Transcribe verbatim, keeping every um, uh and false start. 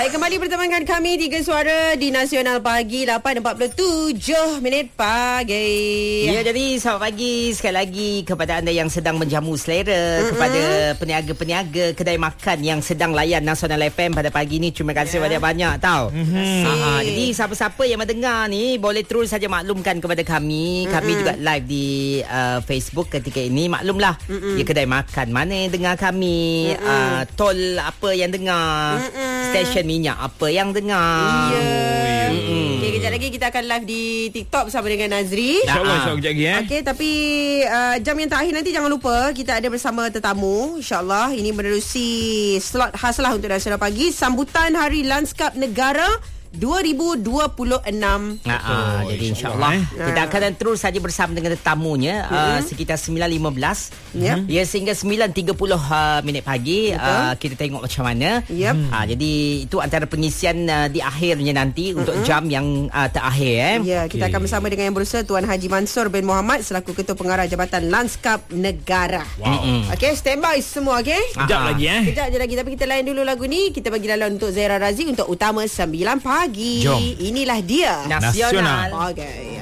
Baik, kembali bersama dengan kami Tiga Suara di Nasional Pagi, lapan empat puluh tujuh minit pagi. Ya, jadi selamat pagi sekali lagi kepada anda yang sedang menjamu selera, mm-hmm. kepada peniaga-peniaga kedai makan yang sedang layan Nasional F M pada pagi ni. Terima kasih yeah. banyak-banyak tau. Mm-hmm. Aha, jadi siapa-siapa yang mendengar ni boleh terus saja maklumkan kepada kami. Mm-hmm. Kami juga live di uh, Facebook ketika ini. Maklumlah, mm-hmm. ya, kedai makan mana yang dengar kami, mm-hmm. uh, tol apa yang dengar, mm-hmm. stesen minyak apa yang dengar. Ya. Yeah. Mm-hmm. Okay, kejap lagi kita akan live di TikTok bersama dengan Nazri. InsyaAllah, insyaAllah kejap lagi eh. Okey, tapi uh, jam yang terakhir nanti jangan lupa kita ada bersama tetamu. InsyaAllah ini menerusi slot khas lah untuk Nasional Pagi, sambutan Hari Lanskap Negara dua ribu dua puluh enam. Nah, uh, jadi insyaAllah insya kita akan terus saja bersama dengan tetamunya mm-hmm. uh, sekitar sembilan lima belas yep. ya, sehingga sembilan tiga puluh uh, minit pagi. uh, Kita tengok macam mana. yep. uh, Jadi itu antara pengisian uh, di akhirnya nanti mm-hmm. untuk jam yang uh, terakhir eh. Ya, kita okay. akan bersama dengan yang berusaha Tuan Haji Mansur bin Muhammad selaku Ketua Pengarah Jabatan Lanskap Negara. wow. mm-hmm. Okey, standby semua. Okey, kejap uh-huh. lagi eh Kejap je lagi, tapi kita layan dulu lagu ni. Kita bagi laluan untuk Zaira Razi untuk Utama sembilan pagi. Jom. Inilah dia Nasional, Nasional. Okay.